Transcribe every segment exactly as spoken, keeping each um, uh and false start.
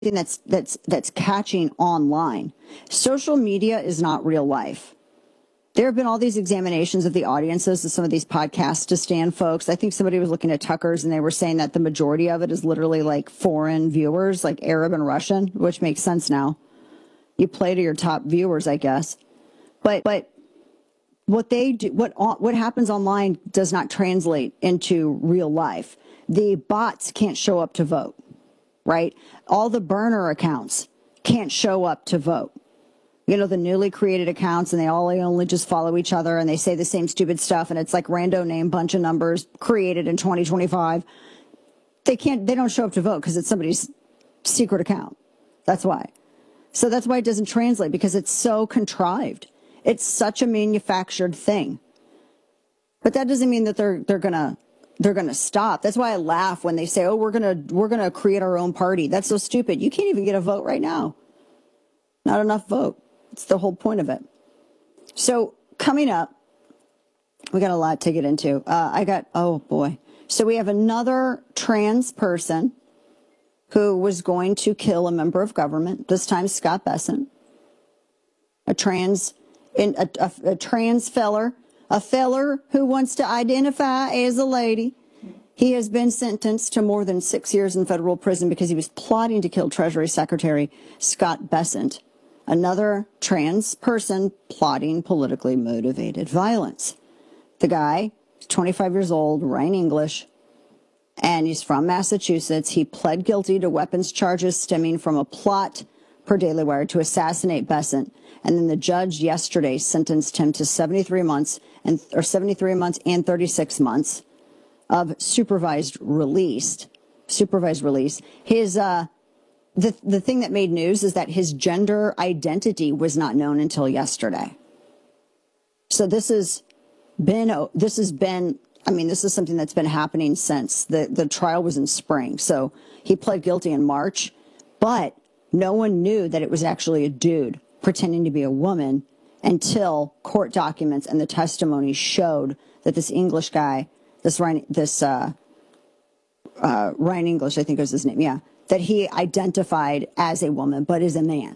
that's that's that's catching online. Social media is not real life. There have been all these examinations of the audiences of some of these podcasts to stand folks. I think somebody was looking at Tucker's and they were saying that the majority of it is literally like foreign viewers, like Arab and Russian, which makes sense now. You play to your top viewers, I guess. But but what they do, what what happens online does not translate into real life. The bots can't show up to vote, right? All the burner accounts can't show up to vote. You know, the newly created accounts, and they all only just follow each other, and they say the same stupid stuff, and it's like rando name, bunch of numbers created in twenty twenty-five. They can't, they don't show up to vote because it's somebody's secret account. That's why. So that's why it doesn't translate, because it's so contrived. It's such a manufactured thing. But that doesn't mean that they're they're gonna they're gonna stop. That's why I laugh when they say, "Oh, we're gonna we're gonna create our own party." That's so stupid. You can't even get a vote right now. Not enough vote. It's the whole point of it. So coming up, we got a lot to get into. Uh, I got, oh boy. So we have another trans person who was going to kill a member of government, this time Scott Bessent, a trans, in, a, a, a trans feller, a feller who wants to identify as a lady. He has been sentenced to more than six years in federal prison because he was plotting to kill Treasury Secretary Scott Bessent, another trans person plotting politically motivated violence. The guy is twenty-five years old, Ryan English, and he's from Massachusetts. He pled guilty to weapons charges stemming from a plot, per Daily Wire, to assassinate Bessent. And then the judge yesterday sentenced him to seventy-three months and or seventy-three months and thirty-six months of supervised release. Supervised release. His uh The the thing that made news is that his gender identity was not known until yesterday. So this has been, this has been, I mean, this is something that's been happening since the, the trial was in spring. So he pled guilty in March, but no one knew that it was actually a dude pretending to be a woman until court documents and the testimony showed that this English guy, this Ryan, this uh, uh, Ryan English, I think was his name, yeah, that he identified as a woman, but is a man.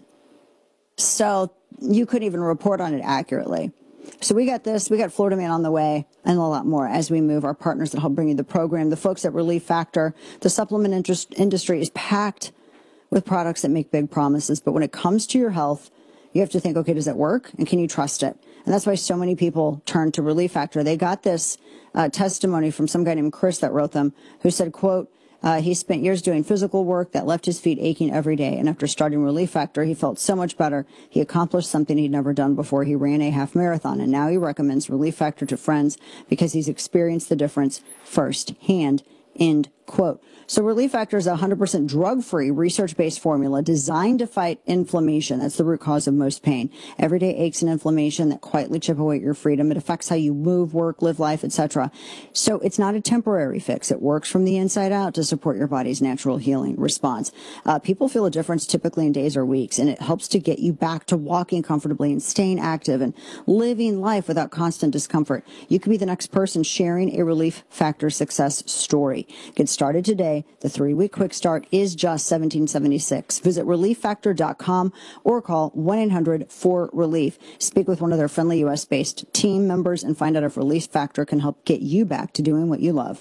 So you couldn't even report on it accurately. So we got this, we got Florida Man on the way, and a lot more as we move. Our partners that help bring you the program, the folks at Relief Factor. The supplement interest industry is packed with products that make big promises. But when it comes to your health, you have to think, okay, does it work? And can you trust it? And that's why so many people turn to Relief Factor. They got this uh, testimony from some guy named Chris that wrote them, who said, quote, Uh, he spent years doing physical work that left his feet aching every day. And after starting Relief Factor, he felt so much better. He accomplished something he'd never done before. He ran a half marathon. And now he recommends Relief Factor to friends because he's experienced the difference firsthand. End quote. So Relief Factor is a one hundred percent drug-free, research-based formula designed to fight inflammation. That's the root cause of most pain. Everyday aches and inflammation that quietly chip away at your freedom. It affects how you move, work, live life, et cetera. So it's not a temporary fix. It works from the inside out to support your body's natural healing response. Uh, people feel a difference typically in days or weeks, and it helps to get you back to walking comfortably and staying active and living life without constant discomfort. You could be the next person sharing a Relief Factor success story. Get started today. The three-week quick start is just seventeen seventy-six. Visit relief factor dot com or call one eight hundred four relief. Speak with one of their friendly U S-based team members and find out if Relief Factor can help get you back to doing what you love.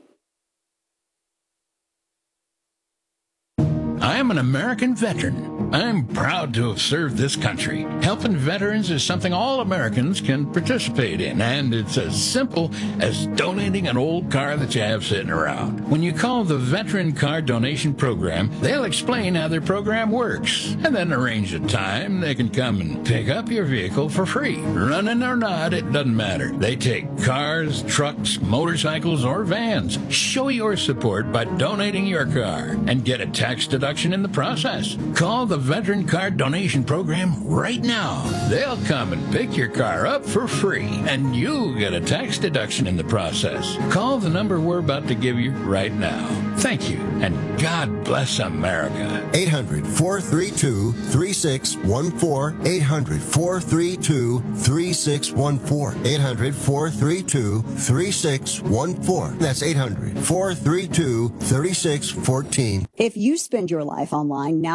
I am an American veteran. I'm proud to have served this country. Helping veterans is something all Americans can participate in, and it's as simple as donating an old car that you have sitting around. When you call the Veteran Car Donation Program, they'll explain how their program works, and then arrange a time they can come and pick up your vehicle for free. Running or not, it doesn't matter. They take cars, trucks, motorcycles, or vans. Show your support by donating your car and get a tax deduction in the process. Call the the Veteran Car Donation Program right now. They'll come and pick your car up for free, and you'll get a tax deduction in the process. Call the number we're about to give you right now. Thank you, and God bless America. eight hundred, four three two, three six one four. eight hundred, four three two, three six one four. eight hundred, four three two, three six one four. That's eight hundred, four three two, three six one four. If you spend your life online, now